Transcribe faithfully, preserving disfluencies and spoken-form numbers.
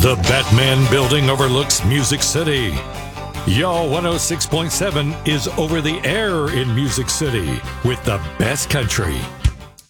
The Batman Building overlooks Music City. Y'all one oh six point seven is over the air in Music City with the best country.